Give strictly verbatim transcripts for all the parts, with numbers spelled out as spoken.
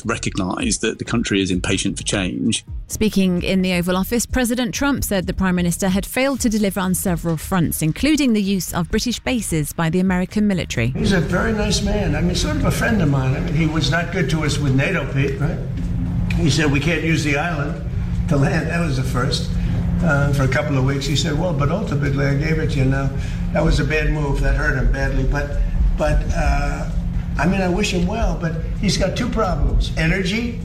recognise that the country is impatient for change. Speaking in the Oval Office, President Trump said the Prime Minister had failed to deliver on several fronts, including the use of British bases by the American military. He's a very nice man. I mean, sort of a friend of mine. I mean, he was not good to us with NATO, Pete, right? He said we can't use the island to land. That was the first. Uh, for a couple of weeks, he said, well, but ultimately I gave it to you now. That was a bad move. That hurt him badly. But, but uh, I mean, I wish him well, but he's got two problems, energy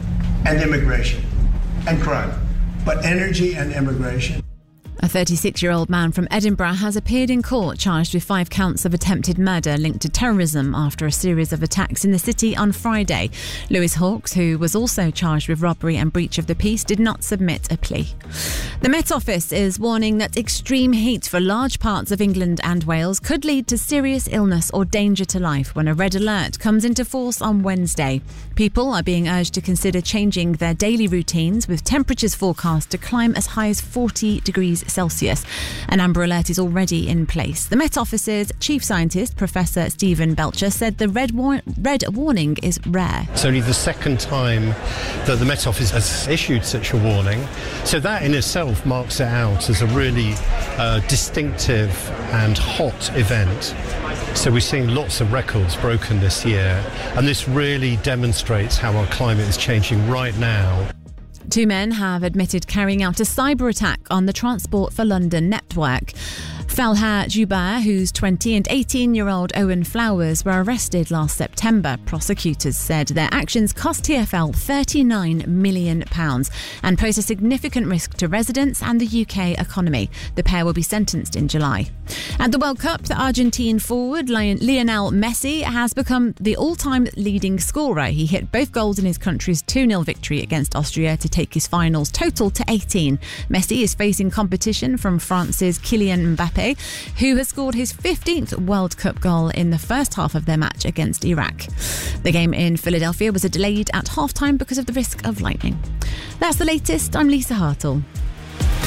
and immigration and crime. But energy and immigration. A thirty-six-year-old man from Edinburgh has appeared in court charged with five counts of attempted murder linked to terrorism after a series of attacks in the city on Friday. Lewis Hawkes, who was also charged with robbery and breach of the peace, did not submit a plea. The Met Office is warning that extreme heat for large parts of England and Wales could lead to serious illness or danger to life when a red alert comes into force on Wednesday. People are being urged to consider changing their daily routines, with temperatures forecast to climb as high as forty degrees Celsius. An amber alert is already in place. The Met Office's chief scientist, Professor Stephen Belcher, said the red, war- red warning is rare. It's only the second time that the Met Office has issued such a warning. So that in itself marks it out as a really uh, distinctive and hot event. So we're seeing lots of records broken this year, and this really demonstrates how our climate is changing right now. Two men have admitted carrying out a cyber attack on the Transport for London network. Falha Jubair, who's twenty, and eighteen-year-old Owen Flowers were arrested last September. Prosecutors said their actions cost T F L thirty-nine million pounds and pose a significant risk to residents and the U K economy. The pair will be sentenced in July. At the World Cup, the Argentine forward Lionel Messi has become the all-time leading scorer. He hit both goals in his country's two nil victory against Austria to take his finals total to eighteen. Messi is facing competition from France's Kylian Mbappe, who has scored his fifteenth World Cup goal in the first half of their match against Iraq. The game in Philadelphia was delayed at half-time because of the risk of lightning. That's the latest. I'm Lisa Hartle.